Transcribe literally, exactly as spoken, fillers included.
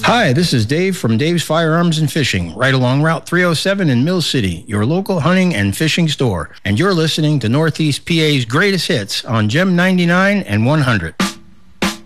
Hi, this is Dave from Dave's Firearms and Fishing, right along Route three oh seven in Mill City, your local hunting and fishing store. And you're listening to Northeast P A's greatest hits on Gem ninety-nine and one hundred.